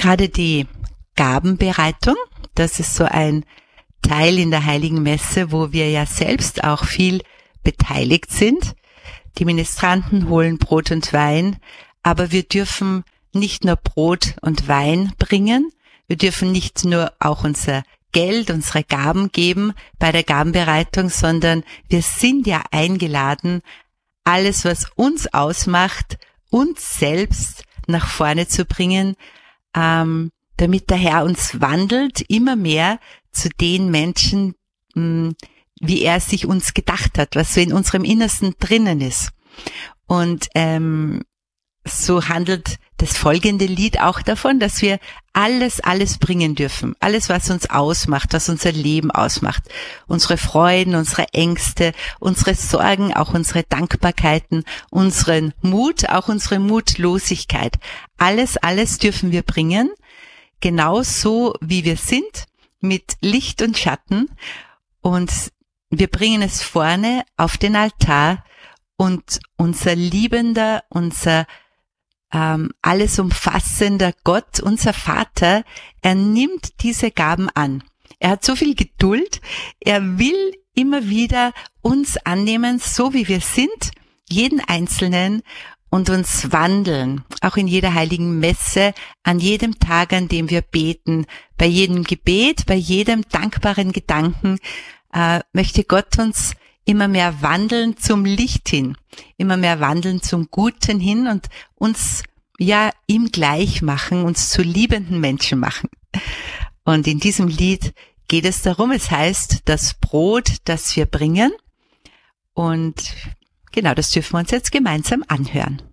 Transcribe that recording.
Gerade die Gabenbereitung, das ist so ein Teil in der Heiligen Messe, wo wir ja selbst auch viel beteiligt sind. Die Ministranten holen Brot und Wein, aber wir dürfen nicht nur Brot und Wein bringen, wir dürfen nicht nur auch unser Geld, unsere Gaben geben bei der Gabenbereitung, sondern wir sind ja eingeladen, alles, was uns ausmacht, uns selbst nach vorne zu bringen, damit der Herr uns wandelt, immer mehr zu den Menschen, wie er sich uns gedacht hat, was so in unserem Innersten drinnen ist. Und so handelt das folgende Lied auch davon, dass wir alles bringen dürfen. Alles, was uns ausmacht, was unser Leben ausmacht. Unsere Freuden, unsere Ängste, unsere Sorgen, auch unsere Dankbarkeiten, unseren Mut, auch unsere Mutlosigkeit. Alles dürfen wir bringen. Genauso wie wir sind, mit Licht und Schatten. Und wir bringen es vorne auf den Altar und unser liebender, unser alles umfassender Gott, unser Vater, er nimmt diese Gaben an. Er hat so viel Geduld, er will immer wieder uns annehmen, so wie wir sind, jeden Einzelnen, und uns wandeln, auch in jeder heiligen Messe, an jedem Tag, an dem wir beten, bei jedem Gebet, bei jedem dankbaren Gedanken, möchte Gott uns immer mehr wandeln zum Licht hin, immer mehr wandeln zum Guten hin und uns ja ihm gleich machen, uns zu liebenden Menschen machen. Und in diesem Lied geht es darum, es heißt, das Brot, das wir bringen. Und genau, das dürfen wir uns jetzt gemeinsam anhören.